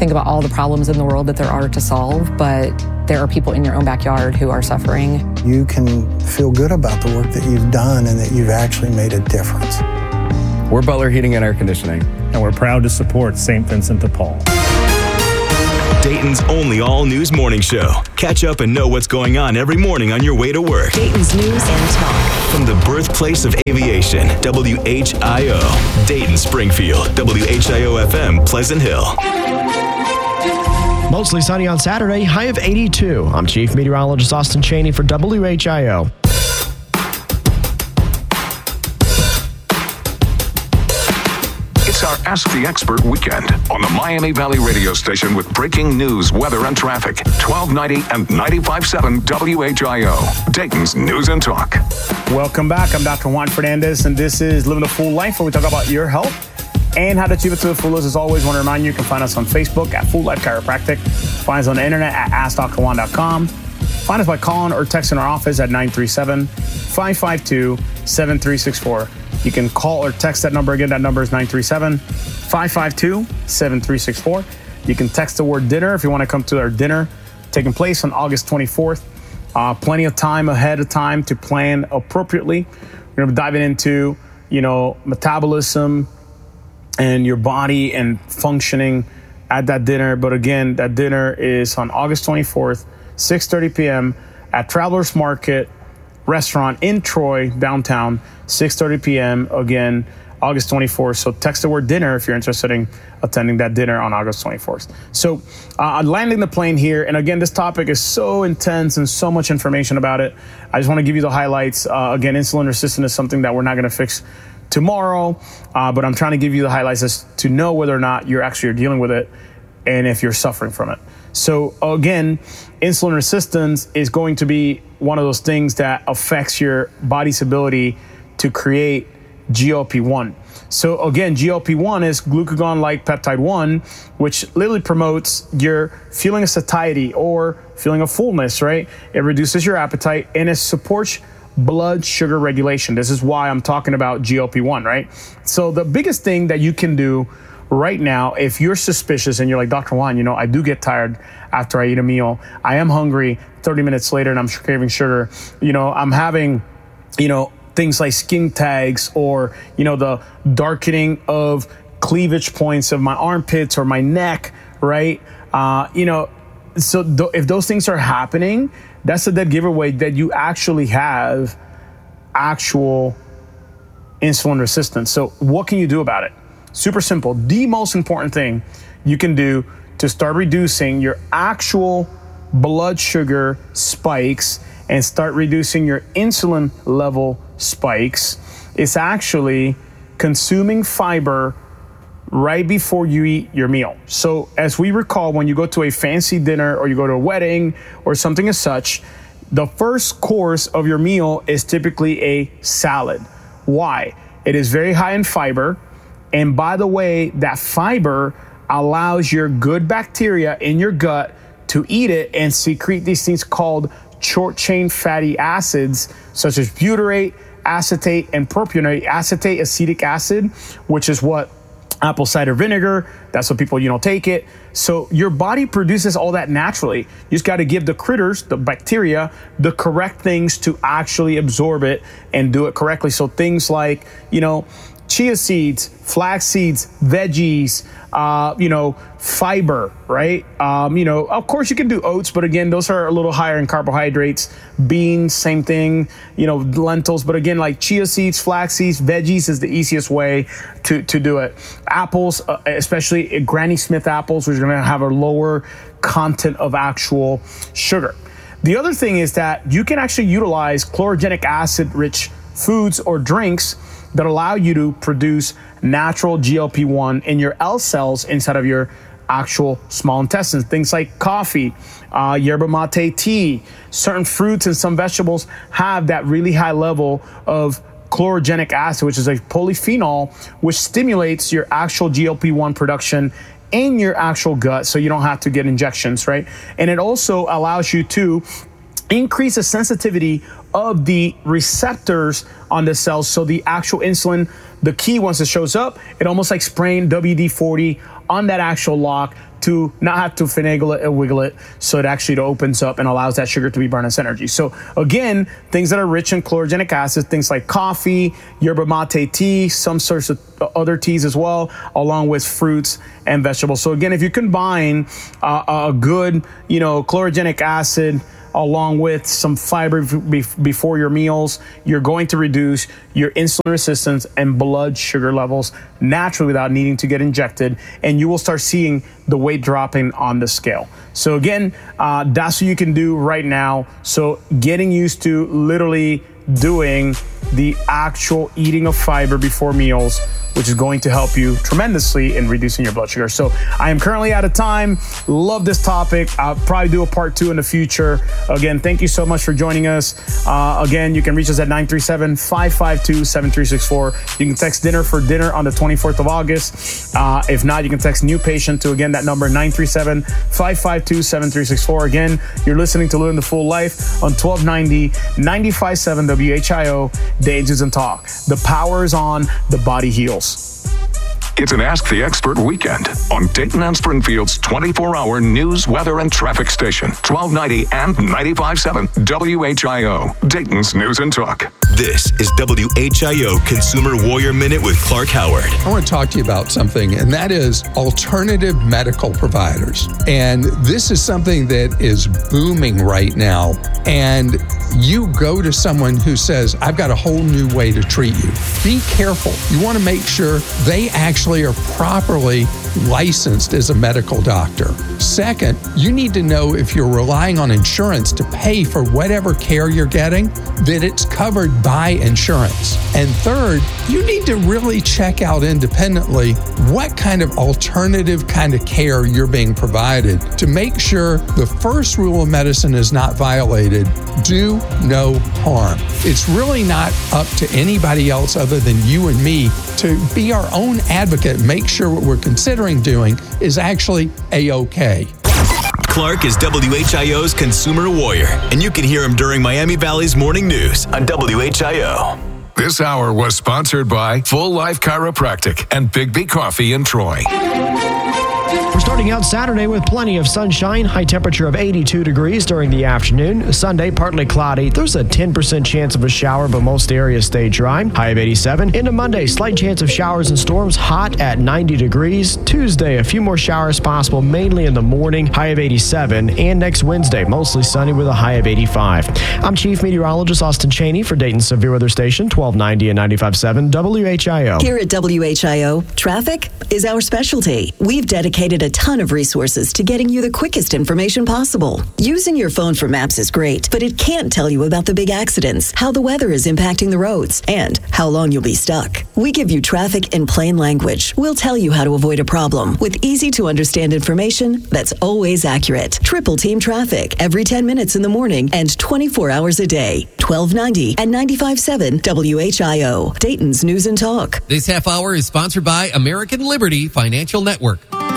think about all the problems in the world that there are to solve, but there are people in your own backyard who are suffering. You can feel good about the work that you've done and that you've actually made a difference. We're Butler Heating and Air Conditioning, and we're proud to support Saint Vincent de Paul. Dayton's only all-news morning show. Catch up and know what's going on every morning on your way to work. Dayton's News and Talk. From the birthplace of aviation, W H I O. Dayton, Springfield, W H I O F M, Pleasant Hill. Mostly sunny on Saturday, high of eighty-two. I'm Chief Meteorologist Austin Cheney for W H I O. It's our Ask the Expert weekend on the Miami Valley radio station with breaking news, weather, and traffic. twelve ninety and ninety-five point seven W H I O, Dayton's News and Talk. Welcome back. I'm Doctor Juan Fernandez, and this is Living a Full Life, where we talk about your health and how to achieve it to the fullest. As always, I want to remind you, you can find us on Facebook at Full Life Chiropractic. Find us on the internet at ask dr juan dot com. Find us by calling or texting our office at nine three seven, five five two, seven three six four. You can call or text that number again. That number is nine three seven, five five two, seven three six four. You can text the word dinner if you want to come to our dinner taking place on August twenty-fourth. Uh, plenty of time ahead of time to plan appropriately. We're going to be diving into, you know, metabolism and your body and functioning at that dinner. But again, that dinner is on August twenty-fourth, six thirty p.m. at Travelers Market Restaurant in Troy, downtown, six thirty p.m. Again, August twenty-fourth. So text the word dinner if you're interested in attending that dinner on August twenty-fourth. So uh, I'm landing the plane here. And again, this topic is so intense and so much information about it. I just want to give you the highlights. Uh, again, insulin resistance is something that we're not going to fix tomorrow, uh, but I'm trying to give you the highlights as to know whether or not you're actually dealing with it and if you're suffering from it. So again, insulin resistance is going to be one of those things that affects your body's ability to create G L P one. So again, G L P one is glucagon-like peptide one, which literally promotes your feeling of satiety or feeling of fullness, right? It reduces your appetite and it supports blood sugar regulation. This is why I'm talking about G L P one, right? So the biggest thing that you can do right now, if you're suspicious and you're like, Doctor Juan, you know, I do get tired after I eat a meal. I am hungry thirty minutes later and I'm craving sugar. You know, I'm having, you know, things like skin tags or, you know, the darkening of cleavage points of my armpits or my neck, right? Uh, you know, so th- if those things are happening, that's a dead giveaway that you actually have actual insulin resistance. So what can you do about it? Super simple. The most important thing you can do to start reducing your actual blood sugar spikes and start reducing your insulin level spikes is actually consuming fiber right before you eat your meal. So as we recall, when you go to a fancy dinner or you go to a wedding or something as such, the first course of your meal is typically a salad. Why? It is very high in fiber. And by the way, that fiber allows your good bacteria in your gut to eat it and secrete these things called short chain fatty acids, such as butyrate, acetate, and propionate. Acetate, acetic acid, which is what apple cider vinegar, that's what people, you know, take it. So your body produces all that naturally. You just got to give the critters, the bacteria, the correct things to actually absorb it and do it correctly. So things like, you know, chia seeds, flax seeds, veggies, uh, you know, fiber, right? Um, you know, of course you can do oats, but again, those are a little higher in carbohydrates. Beans, same thing, you know, lentils. But again, like chia seeds, flax seeds, veggies is the easiest way to, to do it. Apples, uh, especially Granny Smith apples, which are going to have a lower content of actual sugar. The other thing is that you can actually utilize chlorogenic acid rich foods or drinks that allow you to produce natural G L P one in your L cells inside of your actual small intestines. Things like coffee, uh, yerba mate tea, certain fruits and some vegetables have that really high level of chlorogenic acid, which is a polyphenol, which stimulates your actual G L P one production in your actual gut so you don't have to get injections, right? And it also allows you to increase the sensitivity of the receptors on the cells. So the actual insulin, the key, once it shows up, it almost like spraying W D forty on that actual lock to not have to finagle it and wiggle it, so it actually opens up and allows that sugar to be burned as energy. So again, things that are rich in chlorogenic acid, things like coffee, yerba mate tea, some sorts of other teas as well, along with fruits and vegetables. So again, if you combine uh, a good, you know, chlorogenic acid along with some fiber before your meals, you're going to reduce your insulin resistance and blood sugar levels naturally without needing to get injected, and you will start seeing the weight dropping on the scale. So again, uh, that's what you can do right now. So getting used to literally doing the actual eating of fiber before meals, which is going to help you tremendously in reducing your blood sugar. So I am currently out of time. Love this topic. I'll probably do a part two in the future. Again, thank you so much for joining us. Uh, again, you can reach us at nine three seven, five five two, seven three six four. You can text dinner for dinner on the twenty-fourth of August. Uh, if not, you can text new patient to, again, that number nine three seven, five five two, seven three six four. Again, you're listening to Living the Full Life on twelve ninety, ninety-five point seven W H I O, Dayton and Talk. The power is on, the body heals. It's an Ask the Expert weekend on Dayton and Springfield's twenty-four hour news, weather, and traffic station, twelve ninety and ninety-five point seven W H I O, Dayton's News and Talk. This is W H I O Consumer Warrior Minute with Clark Howard. I want to talk to you about something, and that is alternative medical providers. And this is something that is booming right now. And you go to someone who says, I've got a whole new way to treat you. Be careful. You want to make sure they actually are properly licensed as a medical doctor. Second, you need to know if you're relying on insurance to pay for whatever care you're getting, that it's covered by insurance. And third, you need to really check out independently what kind of alternative kind of care you're being provided to make sure the first rule of medicine is not violated. Do no harm. It's really not up to anybody else other than you and me to be our own advocate and make sure what we're considering doing is actually A-OK. Clark is W H I O's Consumer Warrior, and you can hear him during Miami Valley's Morning News on W H I O. This hour was sponsored by Full Life Chiropractic and Big B Coffee in Troy. We're starting out Saturday with plenty of sunshine, high temperature of eighty-two degrees during the afternoon. Sunday, partly cloudy. There's a ten percent chance of a shower, but most areas stay dry. High of eighty-seven. Into Monday, slight chance of showers and storms, hot at ninety degrees. Tuesday, a few more showers possible, mainly in the morning, high of eighty-seven. And next Wednesday, mostly sunny with a high of eighty-five. I'm Chief Meteorologist Austin Cheney for Dayton Severe Weather Station, twelve ninety and ninety-five point seven W H I O. Here at W H I O, traffic is our specialty. We've dedicated a ton of resources to getting you the quickest information possible. Using your phone for maps is great, but it can't tell you about the big accidents, how the weather is impacting the roads, and how long you'll be stuck. We give you traffic in plain language. We'll tell you how to avoid a problem with easy to understand information that's always accurate. Triple Team Traffic every ten minutes in the morning and twenty-four hours a day. twelve ninety and ninety-five point seven W H I O, Dayton's News and Talk. This half hour is sponsored by American Liberty Financial Network.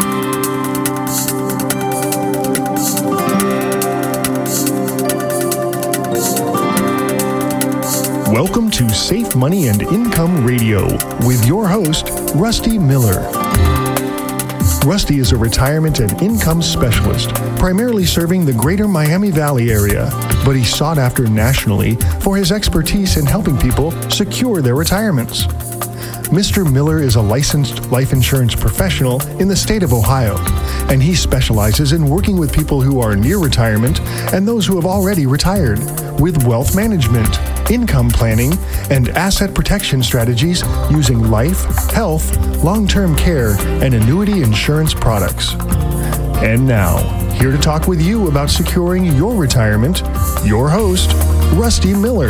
Welcome to Safe Money and Income Radio with your host, Rusty Miller. Rusty is a retirement and income specialist, primarily serving the greater Miami Valley area, but he's sought after nationally for his expertise in helping people secure their retirements. Mister Miller is a licensed life insurance professional in the state of Ohio, and he specializes in working with people who are near retirement and those who have already retired with wealth management, income planning, and asset protection strategies using life, health, long-term care, and annuity insurance products. And now, here to talk with you about securing your retirement, your host, Rusty Miller.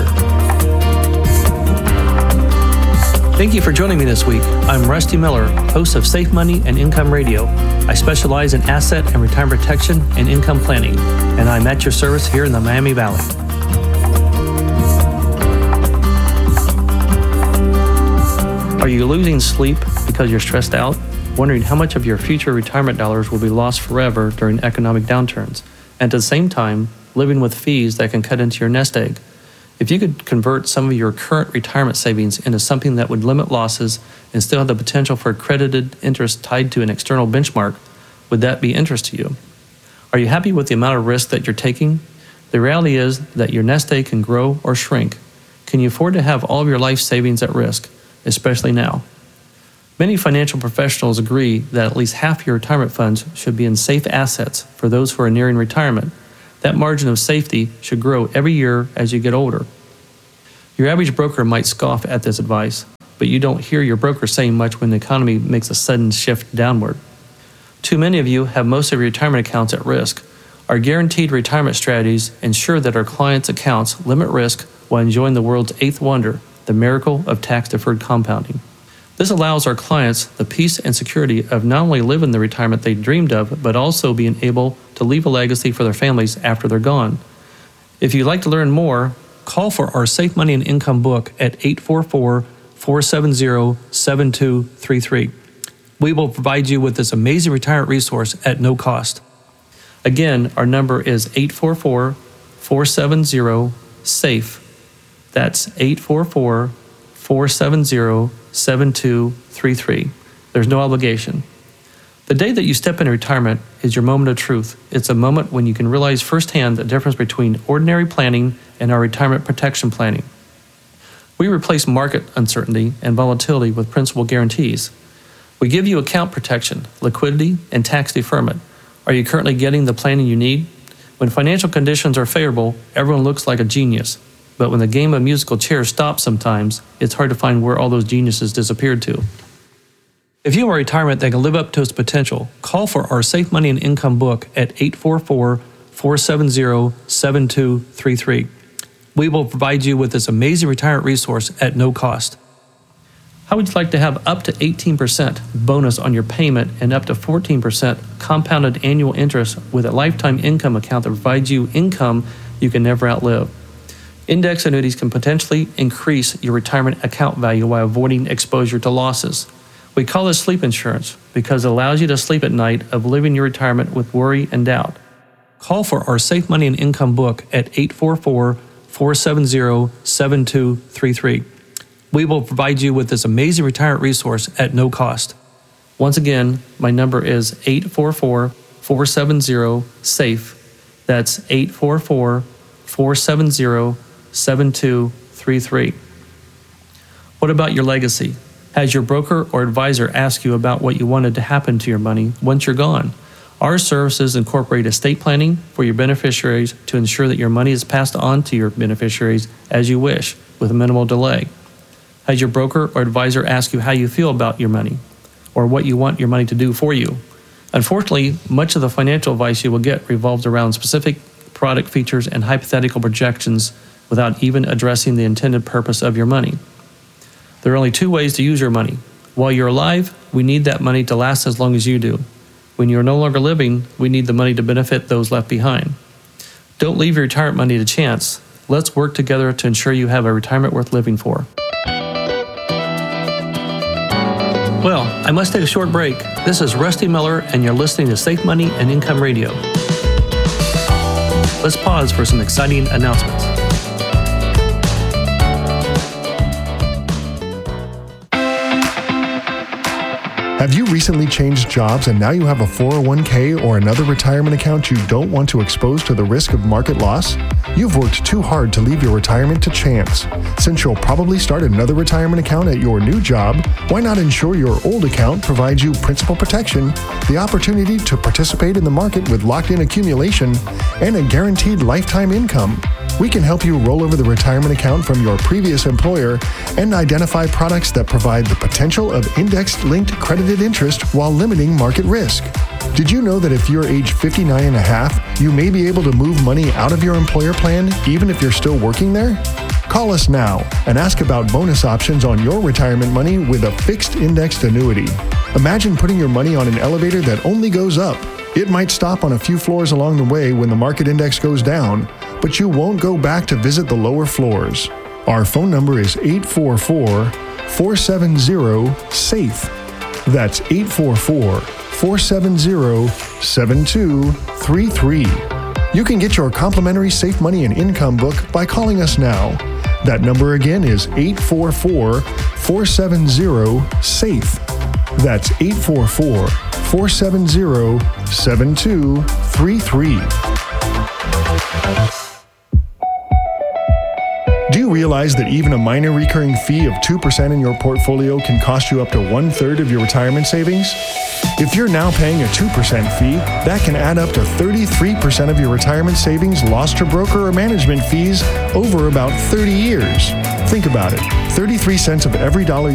Thank you for joining me this week. I'm Rusty Miller, host of Safe Money and Income Radio. I specialize in asset and retirement protection and income planning, and I'm at your service here in the Miami Valley. Are you losing sleep because you're stressed out? Wondering how much of your future retirement dollars will be lost forever during economic downturns? And at the same time, living with fees that can cut into your nest egg. If you could convert some of your current retirement savings into something that would limit losses and still have the potential for accredited interest tied to an external benchmark, would that be interest to you? Are you happy with the amount of risk that you're taking? The reality is that your nest egg can grow or shrink. Can you afford to have all of your life savings at risk, especially now? Many financial professionals agree that at least half your retirement funds should be in safe assets for those who are nearing retirement. That margin of safety should grow every year as you get older. Your average broker might scoff at this advice, but you don't hear your broker saying much when the economy makes a sudden shift downward. Too many of you have most of your retirement accounts at risk. Our guaranteed retirement strategies ensure that our clients' accounts limit risk while enjoying the world's eighth wonder, the miracle of tax-deferred compounding. This allows our clients the peace and security of not only living the retirement they dreamed of, but also being able to leave a legacy for their families after they're gone. If you'd like to learn more, call for our Safe Money and Income book at eight four four, four seven zero, seven two three three. We will provide you with this amazing retirement resource at no cost. Again, our number is eight four four, four seven zero, SAFE. That's eight four four, four seven zero, seven two three three. There's no obligation. The day that you step into retirement is your moment of truth. It's a moment when you can realize firsthand the difference between ordinary planning and our retirement protection planning. We replace market uncertainty and volatility with principal guarantees. We give you account protection, liquidity, and tax deferment. Are you currently getting the planning you need? When financial conditions are favorable, everyone looks like a genius. But when the game of musical chairs stops sometimes, it's hard to find where all those geniuses disappeared to. If you are a retirement that can live up to its potential, call for our Safe Money and Income book at eight four four, four seven zero, seven two three three. We will provide you with this amazing retirement resource at no cost. How would you like to have up to eighteen percent bonus on your payment and up to fourteen percent compounded annual interest with a lifetime income account that provides you income you can never outlive? Index annuities can potentially increase your retirement account value while avoiding exposure to losses. We call this sleep insurance because it allows you to sleep at night of living your retirement with worry and doubt. Call for our Safe Money and Income book at eight four four, four seven zero, seven two three three. We will provide you with this amazing retirement resource at no cost. Once again, my number is eight four four, four seven zero, SAFE. That's eight four four, four seven zero, seven two three three. What about your legacy? Has your broker or advisor asked you about what you wanted to happen to your money once you're gone? Our services incorporate estate planning for your beneficiaries to ensure that your money is passed on to your beneficiaries as you wish, with minimal delay. Has your broker or advisor asked you how you feel about your money or what you want your money to do for you? Unfortunately, much of the financial advice you will get revolves around specific product features and hypothetical projections without even addressing the intended purpose of your money. There are only two ways to use your money. While you're alive, we need that money to last as long as you do. When you're no longer living, we need the money to benefit those left behind. Don't leave your retirement money to chance. Let's work together to ensure you have a retirement worth living for. Well, I must take a short break. This is Rusty Miller, and you're listening to Safe Money and Income Radio. Let's pause for some exciting announcements. Have you recently changed jobs and now you have a four oh one k or another retirement account you don't want to expose to the risk of market loss? You've worked too hard to leave your retirement to chance. Since you'll probably start another retirement account at your new job, why not ensure your old account provides you principal protection, the opportunity to participate in the market with locked-in accumulation, and a guaranteed lifetime income? We can help you roll over the retirement account from your previous employer and identify products that provide the potential of index-linked credited interest while limiting market risk. Did you know that if you're age fifty-nine and a half, you may be able to move money out of your employer plan even if you're still working there? Call us now and ask about bonus options on your retirement money with a fixed indexed annuity. Imagine putting your money on an elevator that only goes up. It might stop on a few floors along the way when the market index goes down, but you won't go back to visit the lower floors. Our phone number is eight four four, four seven zero, SAFE. That's eight four four, four seven zero, seven two three three. You can get your complimentary Safe Money and Income book by calling us now. That number again is eight four four, four seven zero, SAFE. That's eight four four, four seven zero, seven two three three. Do you realize that even a minor recurring fee of two percent in your portfolio can cost you up to one-third of your retirement savings? If you're now paying a two percent fee, that can add up to thirty-three percent of your retirement savings lost to broker or management fees over about thirty years. Think about it. thirty-three cents of every dollar